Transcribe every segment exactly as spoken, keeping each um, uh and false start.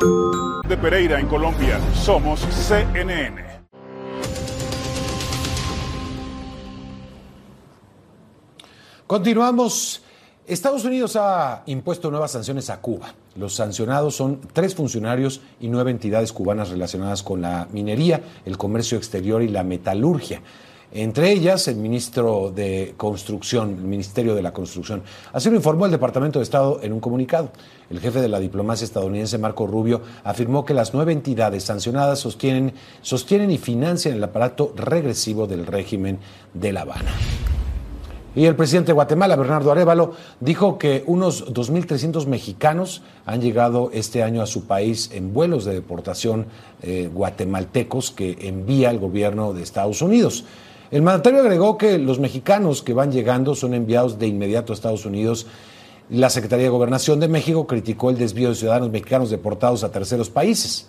De Pereira en Colombia, somos C N N. Continuamos. Estados Unidos ha impuesto nuevas sanciones a Cuba. Los sancionados son tres funcionarios y nueve entidades cubanas relacionadas con la minería, el comercio exterior y la metalurgia. Entre ellas, el ministro de Construcción, el Ministerio de la Construcción. Así lo informó el Departamento de Estado en un comunicado. El jefe de la diplomacia estadounidense, Marco Rubio, afirmó que las nueve entidades sancionadas sostienen, sostienen y financian el aparato regresivo del régimen de La Habana. Y el presidente de Guatemala, Bernardo Arévalo, dijo que unos dos mil trescientos mexicanos han llegado este año a su país en vuelos de deportación eh, guatemaltecos que envía el gobierno de Estados Unidos. El mandatario agregó que los mexicanos que van llegando son enviados de inmediato a Estados Unidos. La Secretaría de Gobernación de México criticó el desvío de ciudadanos mexicanos deportados a terceros países.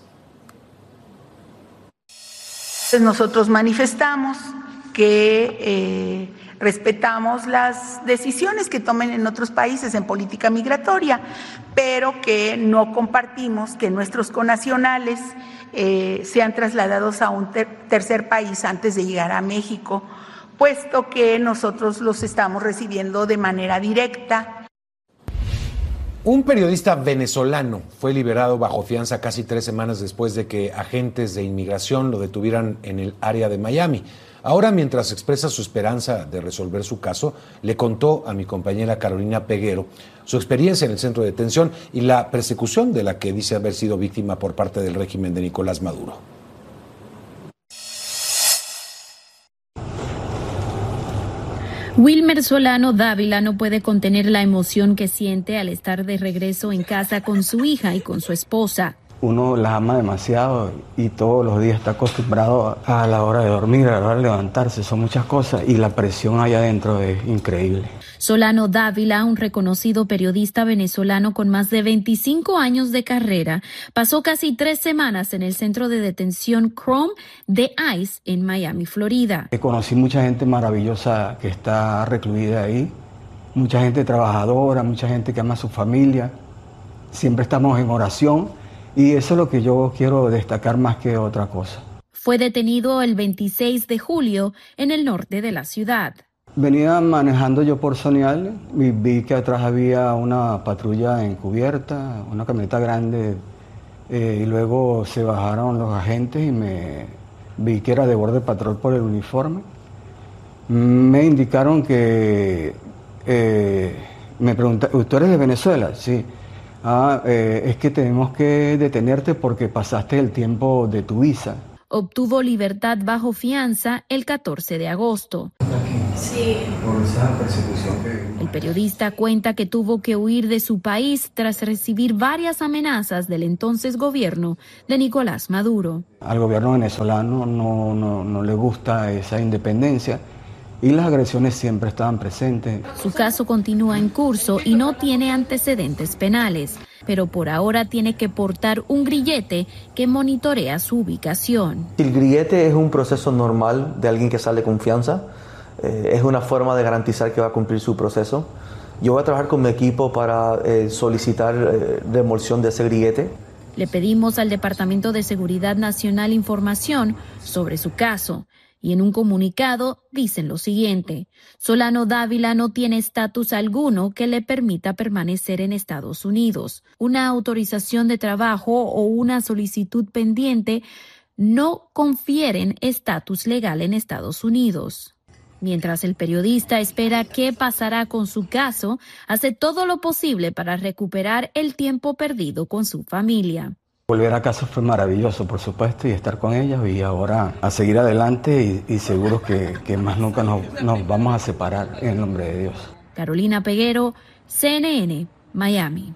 Nosotros manifestamos que eh, respetamos las decisiones que tomen en otros países en política migratoria, pero que no compartimos que nuestros connacionales eh, sean trasladados a un ter- tercer país antes de llegar a México, puesto que nosotros los estamos recibiendo de manera directa. Un periodista venezolano fue liberado bajo fianza casi tres semanas después de que agentes de inmigración lo detuvieran en el área de Miami. Ahora, mientras expresa su esperanza de resolver su caso, le contó a mi compañera Carolina Peguero su experiencia en el centro de detención y la persecución de la que dice haber sido víctima por parte del régimen de Nicolás Maduro. Wilmer Solano Dávila no puede contener la emoción que siente al estar de regreso en casa con su hija y con su esposa. Uno las ama demasiado y todos los días está acostumbrado a la hora de dormir, a la hora de levantarse, son muchas cosas y la presión allá adentro es increíble. Solano Dávila, un reconocido periodista venezolano con más de veinticinco años de carrera, pasó casi tres semanas en el centro de detención Chrome de ICE en Miami, Florida. Conocí mucha gente maravillosa que está recluida ahí, mucha gente trabajadora, mucha gente que ama a su familia, siempre estamos en oración. Y eso es lo que yo quiero destacar más que otra cosa. Fue detenido el veintiséis de julio en el norte de la ciudad. Venía manejando yo por Sonial y vi que atrás había una patrulla encubierta, una camioneta grande, eh, y luego se bajaron los agentes y me vi que era de Border Patrol por el uniforme. Me indicaron que, eh, me preguntaron, ¿tú eres de Venezuela? Sí. Ah, eh, es que tenemos que detenerte porque pasaste el tiempo de tu visa. Obtuvo libertad bajo fianza el catorce de agosto. Sí. Por esa persecución que... El periodista cuenta que tuvo que huir de su país tras recibir varias amenazas del entonces gobierno de Nicolás Maduro. Al gobierno venezolano no, no, no le gusta esa independencia. Y las agresiones siempre estaban presentes. Su caso continúa en curso y no tiene antecedentes penales, pero por ahora tiene que portar un grillete que monitorea su ubicación. El grillete es un proceso normal de alguien que sale con fianza. Eh, es una forma de garantizar que va a cumplir su proceso. Yo voy a trabajar con mi equipo para eh, solicitar eh, demolición de ese grillete. Le pedimos al Departamento de Seguridad Nacional información sobre su caso. Y en un comunicado dicen lo siguiente: Solano Dávila no tiene estatus alguno que le permita permanecer en Estados Unidos. Una autorización de trabajo o una solicitud pendiente no confieren estatus legal en Estados Unidos. Mientras el periodista espera qué pasará con su caso, hace todo lo posible para recuperar el tiempo perdido con su familia. Volver a casa fue maravilloso, por supuesto, y estar con ellos y ahora a seguir adelante y, y seguros que, que más nunca nos, nos vamos a separar en el nombre de Dios. Carolina Peguero, C N N, Miami.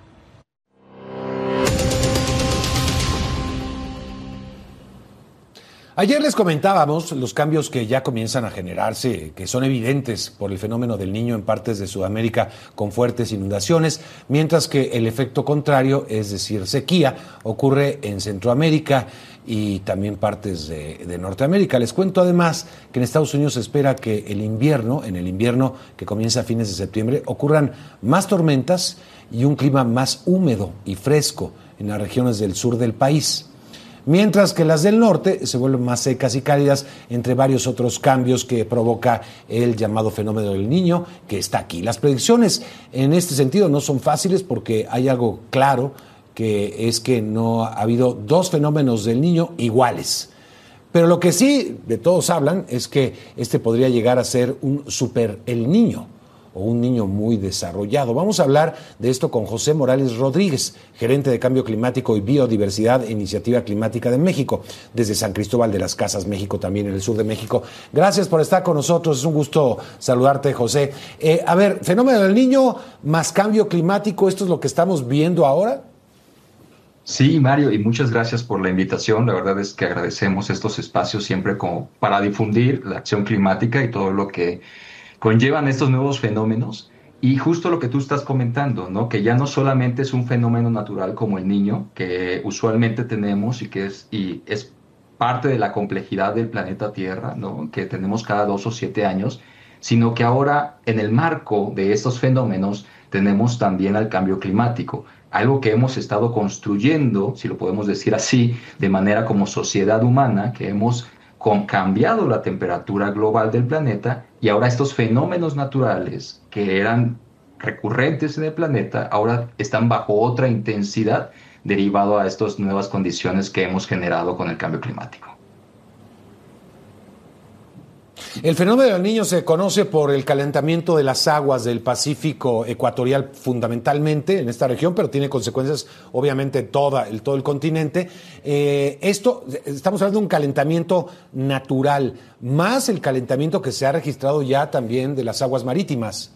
Ayer les comentábamos los cambios que ya comienzan a generarse, que son evidentes por el fenómeno del Niño en partes de Sudamérica con fuertes inundaciones, mientras que el efecto contrario, es decir, sequía, ocurre en Centroamérica y también partes de, de Norteamérica. Les cuento además que en Estados Unidos se espera que el invierno, en el invierno que comienza a fines de septiembre, ocurran más tormentas y un clima más húmedo y fresco. en las regiones del sur del país, mientras que las del norte se vuelven más secas y cálidas, entre varios otros cambios que provoca el llamado fenómeno del Niño, que está aquí. Las predicciones en este sentido no son fáciles porque hay algo claro, que es que no ha habido dos fenómenos del Niño iguales. Pero lo que sí de todos hablan es que este podría llegar a ser un super El Niño, o un niño muy desarrollado. Vamos a hablar de esto con José Morales Rodríguez, gerente de Cambio Climático y Biodiversidad e Iniciativa Climática de México, desde San Cristóbal de las Casas, México, también en el sur de México. Gracias por estar con nosotros, es un gusto saludarte, José. Eh, a ver, fenómeno del Niño más cambio climático, ¿esto es lo que estamos viendo ahora? Sí, Mario, y muchas gracias por la invitación. La verdad es que agradecemos estos espacios siempre como para difundir la acción climática y todo lo que conllevan estos nuevos fenómenos. Y justo lo que tú estás comentando, ¿no? Que ya no solamente es un fenómeno natural como el Niño, que usualmente tenemos y que es, y es parte de la complejidad del planeta Tierra, ¿no? Que tenemos cada dos o siete años, sino que ahora en el marco de estos fenómenos tenemos también al cambio climático, algo que hemos estado construyendo, si lo podemos decir así, de manera como sociedad humana, que hemos con cambiado la temperatura global del planeta, y ahora estos fenómenos naturales que eran recurrentes en el planeta ahora están bajo otra intensidad derivado a estas nuevas condiciones que hemos generado con el cambio climático. El fenómeno del Niño se conoce por el calentamiento de las aguas del Pacífico ecuatorial fundamentalmente en esta región, pero tiene consecuencias obviamente en toda, el, todo el continente. Eh, esto, estamos hablando de un calentamiento natural, más el calentamiento que se ha registrado ya también de las aguas marítimas.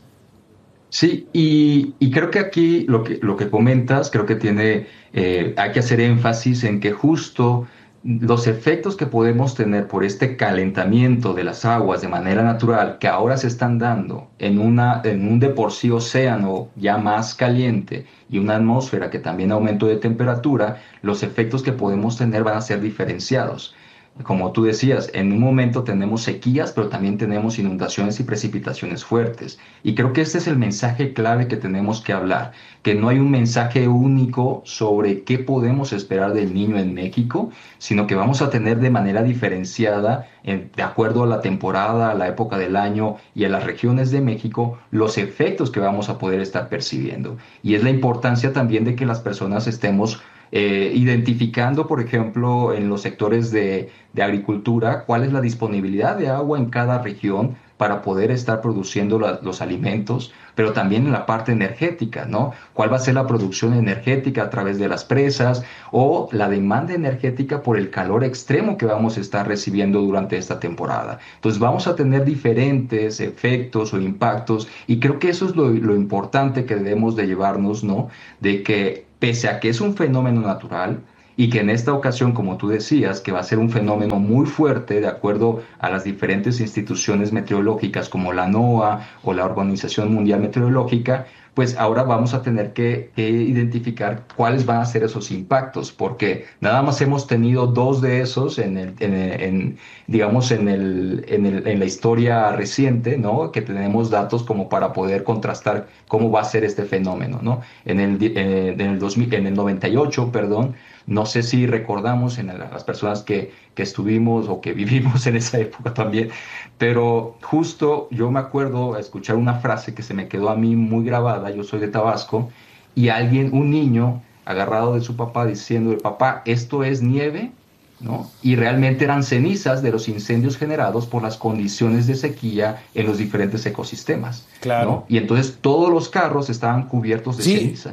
Sí, y, y creo que aquí lo que, lo que comentas, creo que tiene, eh, hay que hacer énfasis en que justo los efectos que podemos tener por este calentamiento de las aguas de manera natural, que ahora se están dando en, una, en un de por sí océano ya más caliente y una atmósfera que también aumento de temperatura, los efectos que podemos tener van a ser diferenciados. Como tú decías, en un momento tenemos sequías, pero también tenemos inundaciones y precipitaciones fuertes. Y creo que este es el mensaje clave que tenemos que hablar, que no hay un mensaje único sobre qué podemos esperar del Niño en México, sino que vamos a tener de manera diferenciada, en, de acuerdo a la temporada, a la época del año y a las regiones de México, los efectos que vamos a poder estar percibiendo. Y es la importancia también de que las personas estemos Eh, identificando, por ejemplo, en los sectores de, de agricultura, cuál es la disponibilidad de agua en cada región para poder estar produciendo la, los alimentos, pero también en la parte energética, ¿no? ¿Cuál va a ser la producción energética a través de las presas o la demanda energética por el calor extremo que vamos a estar recibiendo durante esta temporada? Entonces vamos a tener diferentes efectos o impactos y creo que eso es lo, lo importante que debemos de llevarnos, ¿no? De que pese a que es un fenómeno natural y que en esta ocasión, como tú decías, que va a ser un fenómeno muy fuerte de acuerdo a las diferentes instituciones meteorológicas como la NOAA o la Organización Mundial Meteorológica, pues ahora vamos a tener que, que identificar cuáles van a ser esos impactos, porque nada más hemos tenido dos de esos en, el, en, en digamos, en, el, en, el, en la historia reciente, ¿no? Que tenemos datos como para poder contrastar cómo va a ser este fenómeno, ¿no? En el, en el, dos mil, en el noventa y ocho, perdón, no sé si recordamos en las personas que, que estuvimos o que vivimos en esa época también, pero justo yo me acuerdo escuchar una frase que se me quedó a mí muy grabada, yo soy de Tabasco, y alguien, un niño agarrado de su papá diciendo, papá, ¿esto es nieve? ¿No? Y realmente eran cenizas de los incendios generados por las condiciones de sequía en los diferentes ecosistemas. Claro. ¿No? Y entonces todos los carros estaban cubiertos de sí. ceniza.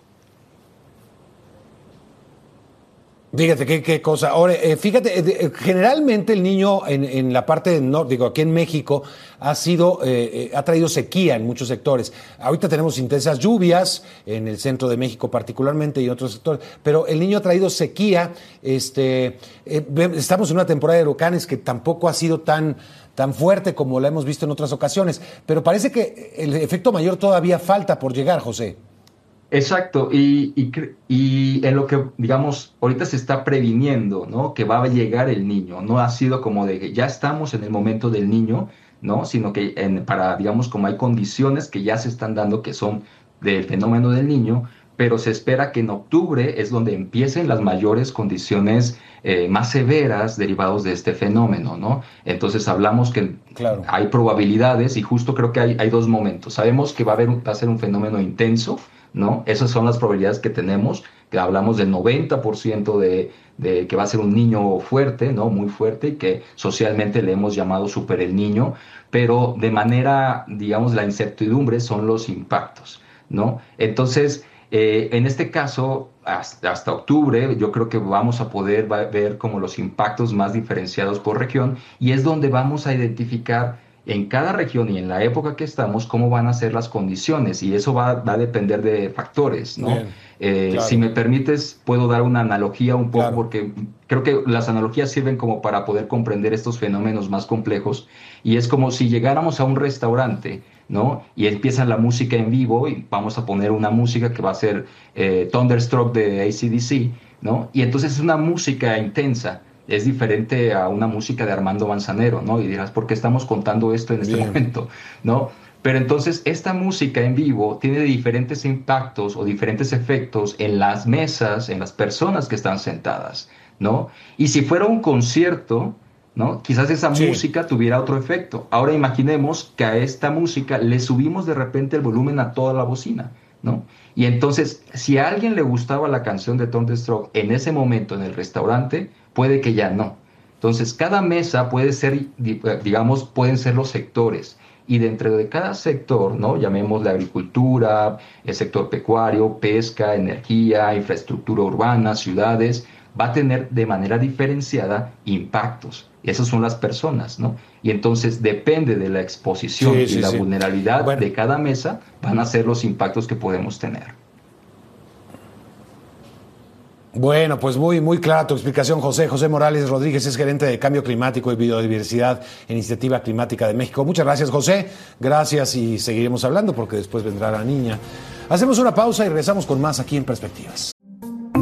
Fíjate qué, qué cosa. Ahora, eh, fíjate, eh, generalmente el Niño en, en la parte del norte, digo, aquí en México, ha sido, eh, ha traído sequía en muchos sectores. Ahorita tenemos intensas lluvias en el centro de México particularmente y en otros sectores, pero el Niño ha traído sequía. Este, eh, estamos en una temporada de huracanes que tampoco ha sido tan tan fuerte como la hemos visto en otras ocasiones, pero parece que el efecto mayor todavía falta por llegar, José. Exacto, y, y, y en lo que, digamos, ahorita se está previniendo, ¿no? Que va a llegar el Niño, no ha sido como de que ya estamos en el momento del Niño, ¿no? Sino que en, para, digamos, como hay condiciones que ya se están dando que son del fenómeno del Niño, pero se espera que en octubre es donde empiecen las mayores condiciones eh, más severas derivados de este fenómeno, ¿no? Entonces hablamos que claro. hay probabilidades y justo creo que hay, hay dos momentos. Sabemos que va a, haber, va a ser un fenómeno intenso, ¿no? Esas son las probabilidades que tenemos, que hablamos del noventa por ciento de, de que va a ser un niño fuerte, ¿no? Muy fuerte, y que socialmente le hemos llamado super el niño, pero de manera, digamos, la incertidumbre son los impactos, ¿no? Entonces, eh, en este caso, hasta, hasta octubre, yo creo que vamos a poder ver como los impactos más diferenciados por región, y es donde vamos a identificar en cada región y en la época que estamos cómo van a ser las condiciones, y eso va, va a depender de factores, ¿no? Bien, eh, claro. Si me permites, puedo dar una analogía un poco, claro. porque creo que las analogías sirven como para poder comprender estos fenómenos más complejos, y es como si llegáramos a un restaurante, ¿no? Y empieza la música en vivo, y vamos a poner una música que va a ser eh, Thunderstruck de A C D C, ¿no? Y entonces es una música intensa, es diferente a una música de Armando Manzanero, ¿no? Y dirás, ¿por qué estamos contando esto en este Bien. momento? ¿No? Pero entonces esta música en vivo tiene diferentes impactos o diferentes efectos en las mesas, en las personas que están sentadas, ¿no? Y si fuera un concierto, ¿no? Quizás esa sí. música tuviera otro efecto. Ahora imaginemos que a esta música le subimos de repente el volumen a toda la bocina, ¿no? Y entonces, si a alguien le gustaba la canción de Thunderstruck en ese momento en el restaurante, puede que ya no. Entonces, cada mesa puede ser, digamos, pueden ser los sectores. Y dentro de cada sector, ¿no? Llamémosle agricultura, el sector pecuario, pesca, energía, infraestructura urbana, ciudades, va a tener de manera diferenciada impactos. Esas son las personas, ¿no? Y entonces depende de la exposición sí, y sí, la sí. vulnerabilidad bueno. de cada mesa, van a ser los impactos que podemos tener. Bueno, pues muy, muy clara tu explicación, José. José Morales Rodríguez es gerente de Cambio Climático y Biodiversidad en Iniciativa Climática de México. Muchas gracias, José. Gracias, y seguiremos hablando porque después vendrá la niña. Hacemos una pausa y regresamos con más aquí en Perspectivas.